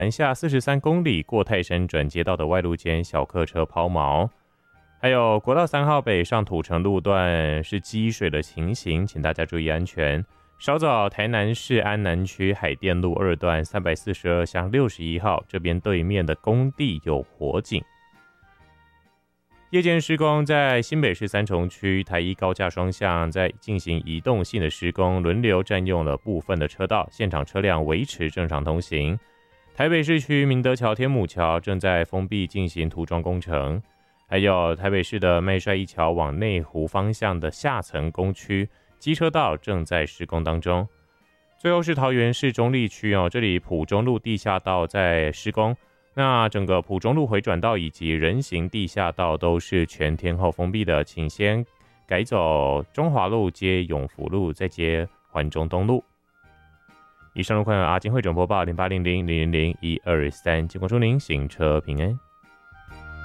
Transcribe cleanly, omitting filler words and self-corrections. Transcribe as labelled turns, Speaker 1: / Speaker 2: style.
Speaker 1: 南下43公里过泰山转接道的外路间小客车抛锚。还有国道3号北上土城路段是积水的情形，请大家注意安全。稍早台南市安南区海淀路2段342巷61号这边对面的工地有火警。夜间施工在新北市三重区台一高架双向在进行移动性的施工，轮流占用了部分的车道，现场车辆维持正常通行。台北市区明德桥天母桥正在封闭进行涂装工程。还有台北市的麦帅一桥往内湖方向的下层工区机车道正在施工当中。最后是桃园市中坜区这里埔中路地下道在施工，那整个埔中路回转道以及人行地下道都是全天候封闭的，请先改走中华路接永福路，再接环中东路。以上路况由阿金汇总播报0800000123，经过祝您行车平安。